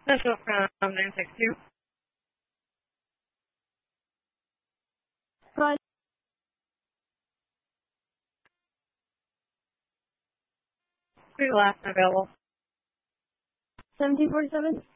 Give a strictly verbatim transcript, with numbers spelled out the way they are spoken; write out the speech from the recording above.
Central from nine six two. Hi. Who's the last available? seventeen forty-seven.